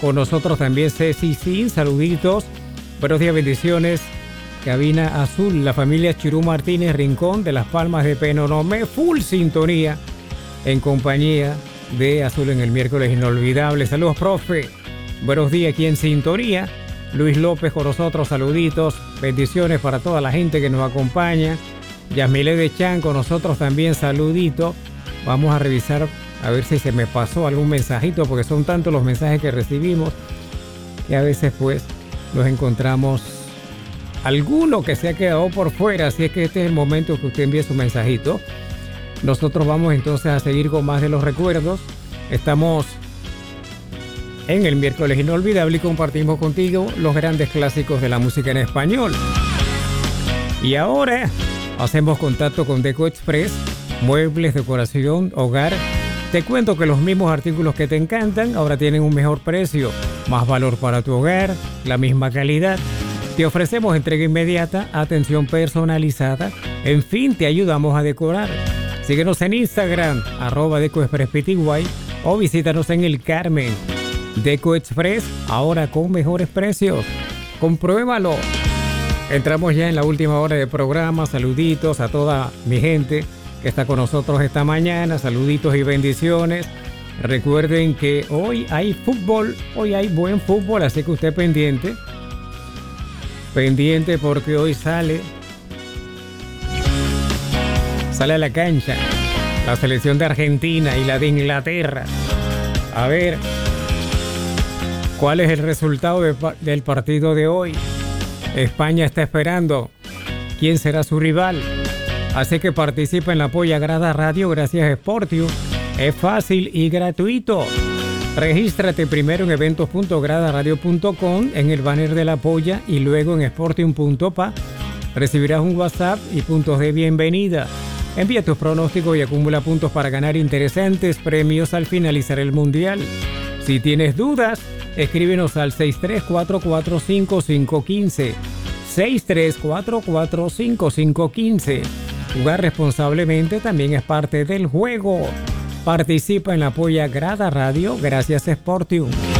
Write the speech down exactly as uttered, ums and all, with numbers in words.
Con nosotros también Ceci Sin, saluditos. Buenos días, bendiciones. Cabina Azul, la familia Chirú Martínez Rincón de Las Palmas de Penonomé, full sintonía en compañía de Azul en el miércoles inolvidable. Saludos, profe. Buenos días aquí en sintonía. Luis López con nosotros, saluditos. Bendiciones para toda la gente que nos acompaña. Yasmile de Chan con nosotros también, saludito. Vamos a revisar a ver si se me pasó algún mensajito, porque son tantos los mensajes que recibimos que a veces pues nos encontramos alguno que se ha quedado por fuera. Así es que este es el momento que usted envíe su mensajito. Nosotros vamos entonces a seguir con más de los recuerdos. Estamos en el miércoles inolvidable y compartimos contigo los grandes clásicos de la música en español. Y ahora hacemos contacto con Deco Express, muebles, decoración, hogar. Te cuento que los mismos artículos que te encantan ahora tienen un mejor precio, más valor para tu hogar, la misma calidad. Te ofrecemos entrega inmediata, atención personalizada, en fin, te ayudamos a decorar. Síguenos en Instagram, arroba Deco Express P T Y, o visítanos en El Carmen. Deco Express, ahora con mejores precios. Compruébalo. Entramos ya en la última hora de programa. Saluditos a toda mi gente que está con nosotros esta mañana. Saluditos y bendiciones. Recuerden que hoy hay fútbol, hoy hay buen fútbol, así que usted pendiente. Pendiente porque hoy sale, sale a la cancha la selección de Argentina y la de Inglaterra. A ver, ¿cuál es el resultado de, del partido de hoy? España está esperando quién será su rival. Así que participa en la Polla Grada Radio gracias a Sportium. Es fácil y gratuito. Regístrate primero en eventos punto grada radio punto com, en el banner de la Polla, y luego en sportium punto p a. Recibirás un WhatsApp y puntos de bienvenida. Envía tus pronósticos y acumula puntos para ganar interesantes premios al finalizar el Mundial. Si tienes dudas, escríbenos al seis tres cuatro cuatro cinco cinco uno cinco. seis tres cuatro cuatro cinco cinco uno cinco. Jugar responsablemente también es parte del juego. Participa en la Polla Grada Radio gracias a Sportium.